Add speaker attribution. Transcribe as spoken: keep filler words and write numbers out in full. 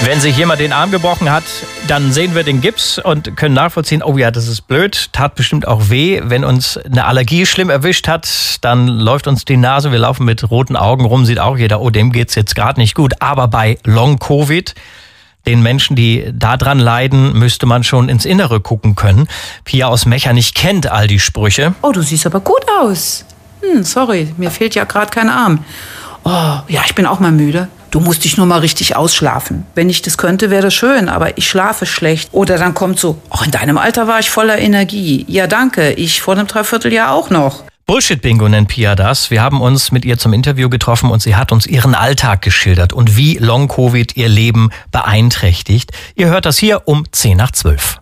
Speaker 1: Wenn sich jemand den Arm gebrochen hat, dann sehen wir den Gips und können nachvollziehen, oh ja, das ist blöd, tat bestimmt auch weh. Wenn uns eine Allergie schlimm erwischt hat, dann läuft uns die Nase, wir laufen mit roten Augen rum, sieht auch jeder, oh, dem geht's jetzt gerade nicht gut. Aber bei Long-Covid, den Menschen, die daran leiden, müsste man schon ins Innere gucken können. Pia aus Mechernich kennt all die Sprüche.
Speaker 2: Oh, du siehst aber gut aus. Hm, sorry, mir fehlt ja gerade kein Arm. Oh, ja, ich bin auch mal müde. Du musst dich nur mal richtig ausschlafen. Wenn ich das könnte, wäre das schön, aber ich schlafe schlecht. Oder dann kommt so, ach, in deinem Alter war ich voller Energie. Ja, danke, ich vor einem Dreivierteljahr auch noch.
Speaker 1: Bullshit-Bingo nennt Pia das. Wir haben uns mit ihr zum Interview getroffen und sie hat uns ihren Alltag geschildert und wie Long-Covid ihr Leben beeinträchtigt. Ihr hört das hier um zehn nach zwölf.